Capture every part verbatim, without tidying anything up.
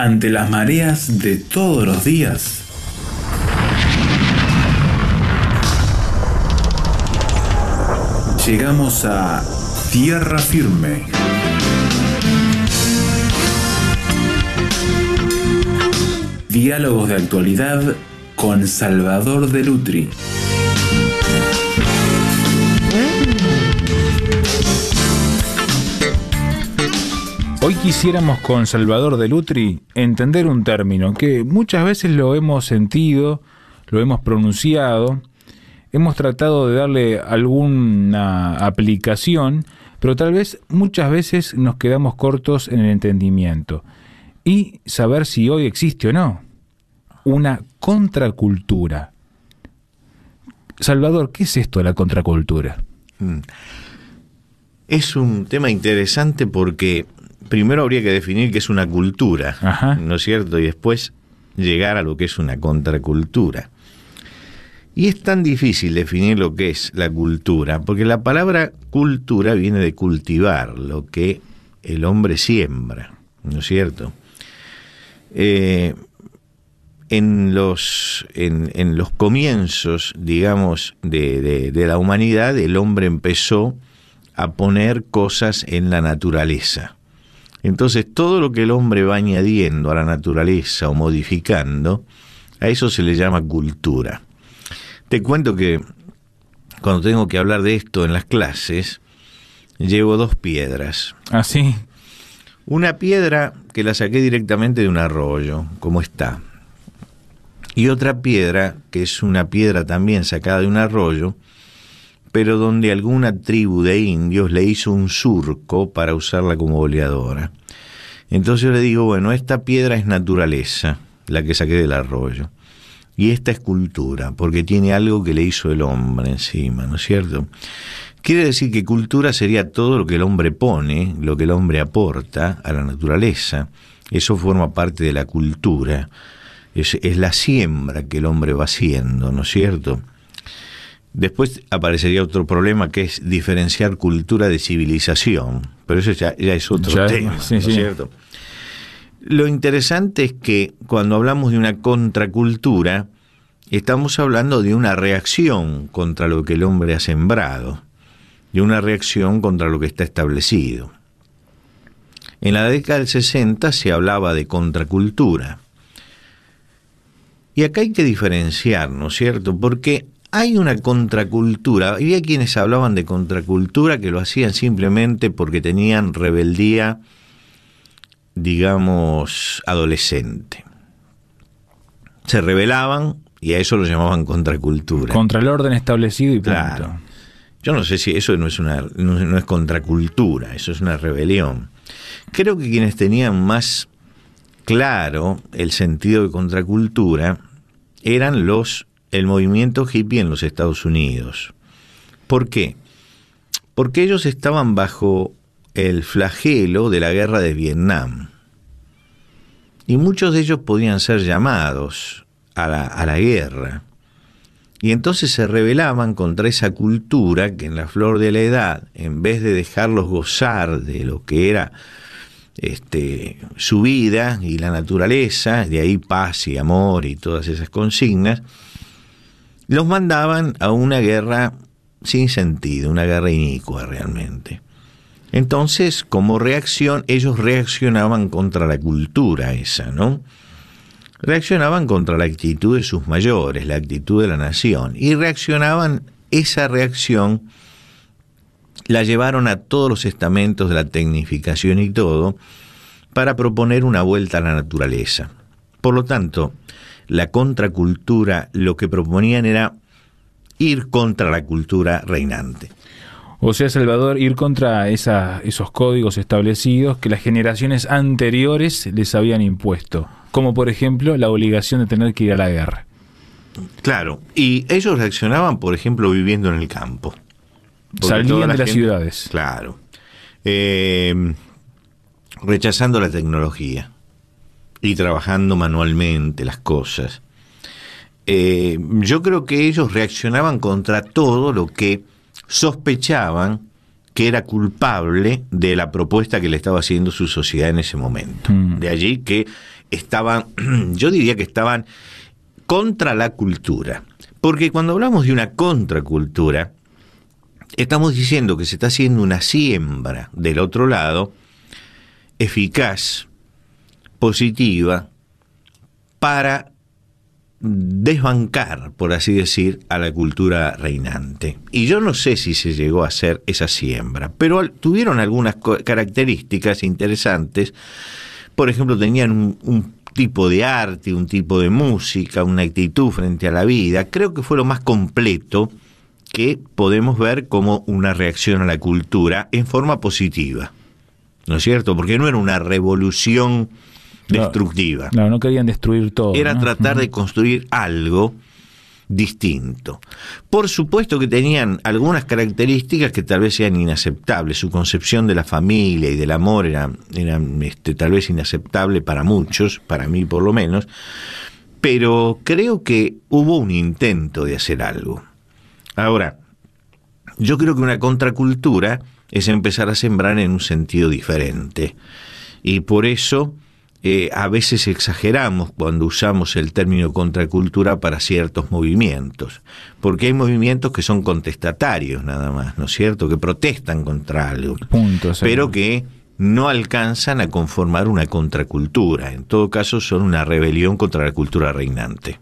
ante las mareas de todos los días. Llegamos a tierra firme. Diálogos de actualidad con Salvador de Lutri. Hoy quisiéramos con Salvador de Lutri entender un término que muchas veces lo hemos sentido, lo hemos pronunciado, hemos tratado de darle alguna aplicación, pero tal vez muchas veces nos quedamos cortos en el entendimiento y saber si hoy existe o no una contracultura. Salvador, ¿qué es esto de la contracultura? Es un tema interesante porque primero habría que definir qué es una cultura, Ajá. ¿no es cierto? Y después llegar a lo que es una contracultura. Y es tan difícil definir lo que es la cultura, porque la palabra cultura viene de cultivar, lo que el hombre siembra, ¿no es cierto? Eh, en los, en, en los comienzos, digamos, de, de, de la humanidad, el hombre empezó a poner cosas en la naturaleza. Entonces, todo lo que el hombre va añadiendo a la naturaleza o modificando, a eso se le llama cultura. Te cuento que cuando tengo que hablar de esto en las clases, llevo dos piedras. ¿Ah, sí? Una piedra que la saqué directamente de un arroyo, como está. Y otra piedra, que es una piedra también sacada de un arroyo, pero donde alguna tribu de indios le hizo un surco para usarla como boleadora. Entonces yo le digo, bueno, esta piedra es naturaleza, la que saqué del arroyo, y esta es cultura, porque tiene algo que le hizo el hombre encima, ¿no es cierto? Quiere decir que cultura sería todo lo que el hombre pone, lo que el hombre aporta a la naturaleza. Eso forma parte de la cultura, es, es la siembra que el hombre va haciendo, ¿no es cierto? Después aparecería otro problema que es diferenciar cultura de civilización, pero eso ya, ya es otro ya, tema, sí, ¿no es sí. cierto? Lo interesante es que cuando hablamos de una contracultura, estamos hablando de una reacción contra lo que el hombre ha sembrado, de una reacción contra lo que está establecido. En la década del sesenta se hablaba de contracultura. Y acá hay que diferenciar, ¿no es cierto? Porque hay una contracultura. Había quienes hablaban de contracultura que lo hacían simplemente porque tenían rebeldía, digamos, adolescente. Se rebelaban y a eso lo llamaban contracultura. Contra el orden establecido y punto. Claro. Yo no sé si eso no es una no, no es contracultura, eso es una rebelión. Creo que quienes tenían más claro el sentido de contracultura eran los el movimiento hippie en los Estados Unidos. ¿Por qué? Porque ellos estaban bajo el flagelo de la guerra de Vietnam. Y muchos de ellos podían ser llamados a la, a la guerra. Y entonces se rebelaban contra esa cultura que en la flor de la edad, en vez de dejarlos gozar de lo que era este, su vida y la naturaleza, de ahí paz y amor y todas esas consignas, los mandaban a una guerra sin sentido, una guerra inicua realmente. Entonces, como reacción, ellos reaccionaban contra la cultura esa, ¿no? Reaccionaban contra la actitud de sus mayores, la actitud de la nación, y reaccionaban, esa reacción la llevaron a todos los estamentos de la tecnificación y todo, para proponer una vuelta a la naturaleza. Por lo tanto, la contracultura lo que proponían era ir contra la cultura reinante. O sea, Salvador, ir contra esa, esos códigos establecidos que las generaciones anteriores les habían impuesto, como por ejemplo la obligación de tener que ir a la guerra. Claro, y ellos reaccionaban, por ejemplo, viviendo en el campo. Salían de las gente, ciudades. Claro. Eh, rechazando la tecnología y trabajando manualmente las cosas. Eh, yo creo que ellos reaccionaban contra todo lo que sospechaban que era culpable de la propuesta que le estaba haciendo su sociedad en ese momento. Mm. De allí que estaban, yo diría que estaban contra la cultura. Porque cuando hablamos de una contracultura, estamos diciendo que se está haciendo una siembra del otro lado, eficaz, positiva, para desbancar, por así decir, a la cultura reinante. Y yo no sé si se llegó a hacer esa siembra, pero tuvieron algunas características interesantes. Por ejemplo, tenían un, un tipo de arte, un tipo de música, una actitud frente a la vida. Creo que fue lo más completo que podemos ver como una reacción a la cultura en forma positiva, ¿no es cierto? Porque no era una revolución destructiva. No, no, no querían destruir todo. Era ¿no? tratar Uh-huh. de construir algo distinto. Por supuesto que tenían algunas características que tal vez sean inaceptables. Su concepción de la familia y del amor era, era este, tal vez inaceptable para muchos, para mí por lo menos, pero creo que hubo un intento de hacer algo. Ahora, yo creo que una contracultura es empezar a sembrar en un sentido diferente. Y por eso eh, a veces exageramos cuando usamos el término contracultura para ciertos movimientos. Porque hay movimientos que son contestatarios nada más, ¿no es cierto? Que protestan contra algo. Punto, pero que no alcanzan a conformar una contracultura. En todo caso, son una rebelión contra la cultura reinante.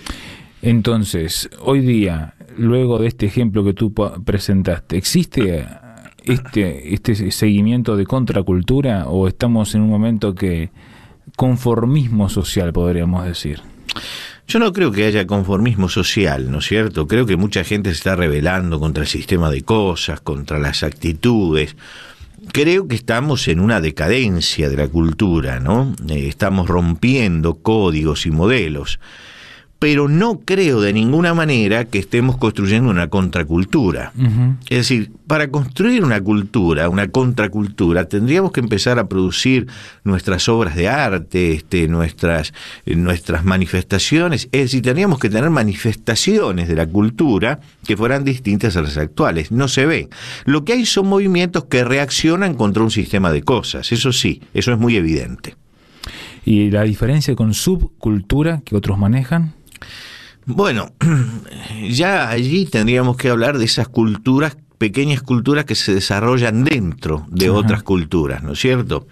Entonces, hoy día, luego de este ejemplo que tú presentaste, ¿existe este, este seguimiento de contracultura o estamos en un momento que conformismo social, podríamos decir? Yo no creo que haya conformismo social, ¿no es cierto? Creo que mucha gente se está rebelando contra el sistema de cosas, contra las actitudes. Creo que estamos en una decadencia de la cultura, ¿no? Eh, estamos rompiendo códigos y modelos. Pero no creo de ninguna manera que estemos construyendo una contracultura. Uh-huh. Es decir, para construir una cultura, una contracultura, tendríamos que empezar a producir nuestras obras de arte, este, nuestras, nuestras manifestaciones. Es decir, tendríamos que tener manifestaciones de la cultura que fueran distintas a las actuales. No se ve. Lo que hay son movimientos que reaccionan contra un sistema de cosas. Eso sí, eso es muy evidente. ¿Y la diferencia con subcultura que otros manejan? Bueno, ya allí tendríamos que hablar de esas culturas, pequeñas culturas que se desarrollan dentro de Ajá. otras culturas, ¿no es cierto?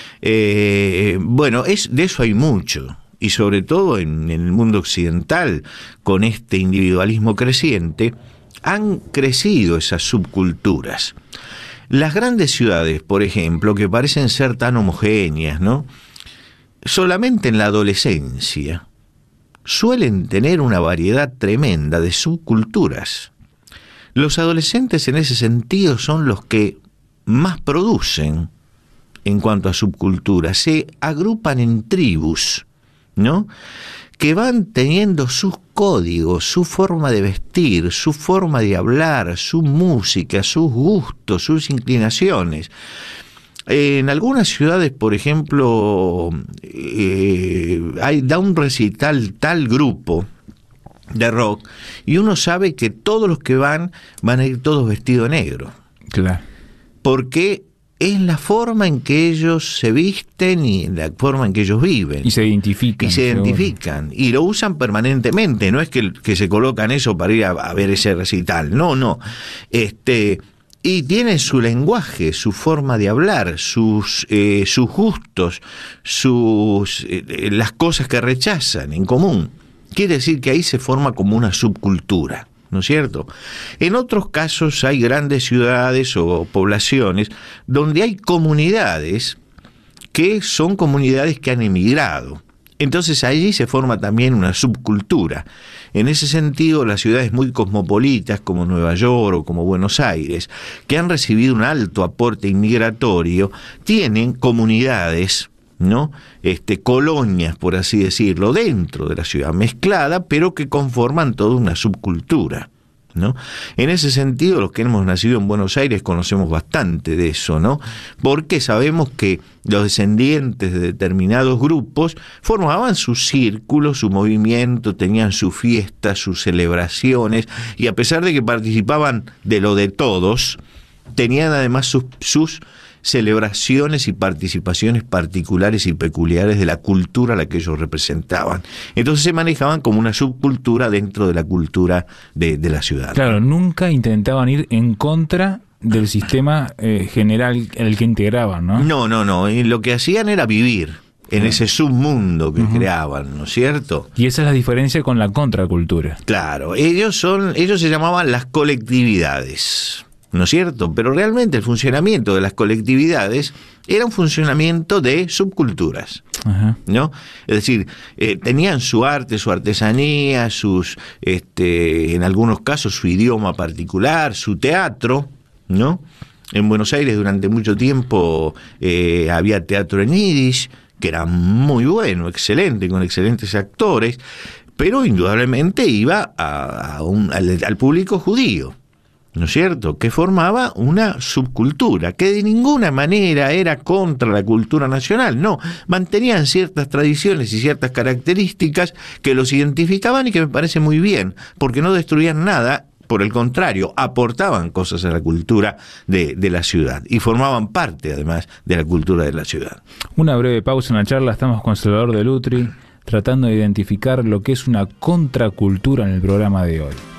Eh, bueno, es, de eso hay mucho, y sobre todo en, en el mundo occidental, con este individualismo creciente, han crecido esas subculturas. Las grandes ciudades, por ejemplo, que parecen ser tan homogéneas, ¿no? Solamente en la adolescencia suelen tener una variedad tremenda de subculturas. Los adolescentes en ese sentido son los que más producen en cuanto a subculturas. Se agrupan en tribus, ¿no? Que van teniendo sus códigos, su forma de vestir, su forma de hablar, su música, sus gustos, sus inclinaciones. En algunas ciudades, por ejemplo, eh, hay, da un recital tal grupo de rock y uno sabe que todos los que van van a ir todos vestidos de negro. Claro. Porque es la forma en que ellos se visten y la forma en que ellos viven. Y se identifican. Y se identifican. Seguro. Y lo usan permanentemente. No es que, que se colocan eso para ir a, a ver ese recital. No, no. Este... Y tienen su lenguaje, su forma de hablar, sus, eh, sus gustos, sus, eh, las cosas que rechazan en común. Quiere decir que ahí se forma como una subcultura, ¿no es cierto? En otros casos hay grandes ciudades o poblaciones donde hay comunidades que son comunidades que han emigrado. Entonces allí se forma también una subcultura. En ese sentido, las ciudades muy cosmopolitas como Nueva York o como Buenos Aires, que han recibido un alto aporte inmigratorio, tienen comunidades, ¿no? Este, colonias, por así decirlo, dentro de la ciudad, mezclada, pero que conforman toda una subcultura, ¿no? En ese sentido, los que hemos nacido en Buenos Aires conocemos bastante de eso, ¿no? Porque sabemos que los descendientes de determinados grupos formaban su círculo, su movimiento, tenían sus fiestas, sus celebraciones, y a pesar de que participaban de lo de todos, tenían además sus, sus celebraciones y participaciones particulares y peculiares de la cultura a la que ellos representaban. Entonces se manejaban como una subcultura dentro de la cultura de, de la ciudad. Claro, nunca intentaban ir en contra del sistema eh, general al que integraban, ¿no? No, no, no. Y lo que hacían era vivir en ese submundo que uh-huh. creaban, ¿no es cierto? Y esa es la diferencia con la contracultura. Claro, ellos son, ellos se llamaban las colectividades, ¿no es cierto? Pero realmente el funcionamiento de las colectividades era un funcionamiento de subculturas, uh-huh. ¿no? Es decir, eh, tenían su arte, su artesanía, sus, este, en algunos casos su idioma particular, su teatro, ¿no? En Buenos Aires durante mucho tiempo eh, había teatro en yiddish, que era muy bueno, excelente, con excelentes actores, pero indudablemente iba a, a un, al, al público judío, ¿no es cierto?, que formaba una subcultura, que de ninguna manera era contra la cultura nacional, no, mantenían ciertas tradiciones y ciertas características que los identificaban y que me parece muy bien, porque no destruían nada. Por el contrario, aportaban cosas a la cultura de, de la ciudad y formaban parte, además, de la cultura de la ciudad. Una breve pausa en la charla. Estamos con Salvador de Lutri tratando de identificar lo que es una contracultura en el programa de hoy.